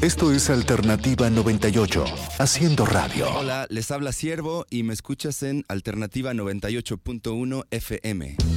Esto es Alternativa 98, haciendo radio. Hola, les habla Ciervo y me escuchas en Alternativa 98.1 FM.